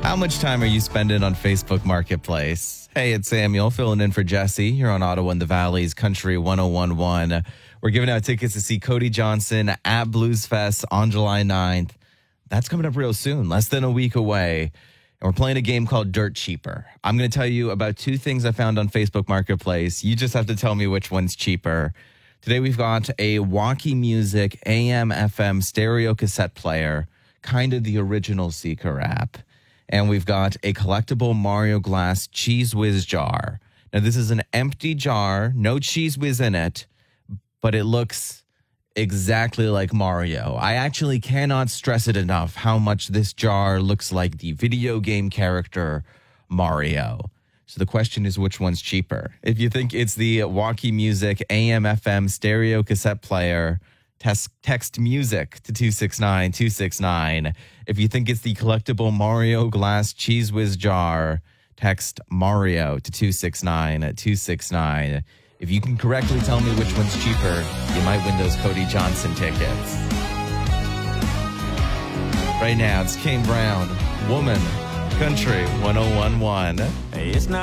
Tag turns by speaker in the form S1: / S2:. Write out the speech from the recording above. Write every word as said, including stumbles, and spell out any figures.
S1: How much time are you spending on Facebook Marketplace? Hey, it's Samuel filling in for Jesse here on Ottawa and the Valley's Country one oh one one. We're giving out tickets to see Cody Johnson at Blues Fest on July ninth. That's coming up real soon, less than a week away. And we're playing a game called Dirt Cheaper. I'm going to tell you about two things I found on Facebook Marketplace. You just have to tell me which one's cheaper. Today we've got a Walkie Music A M F M stereo cassette player, kind of the original Seeker app. And we've got a collectible Mario Glass Cheese Whiz jar. Now, this is an empty jar, no Cheese Whiz in it, but it looks exactly like Mario. I actually cannot stress it enough how much this jar looks like the video game character Mario. So the question is, which one's cheaper? If you think it's the Walkie Music A M F M stereo cassette player, Text, text music to two six nine two six nine. If you think it's the collectible Mario Glass Cheese Whiz jar, text Mario to two six nine two six nine. If you can correctly tell me which one's cheaper, you might win those Cody Johnson tickets. Right now, it's Kane Brown, Woman, Country one oh one one.
S2: It's not